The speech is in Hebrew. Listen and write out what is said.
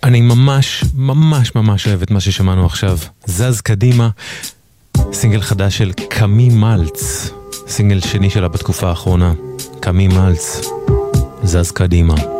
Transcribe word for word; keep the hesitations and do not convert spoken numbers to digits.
אני ממש ממש ממש אוהב את מה ששמענו עכשיו. זז קדימה, סינגל חדש של קמי מלץ, סינגל שני שלה בתקופה האחרונה. קמי מלץ, זז קדימה.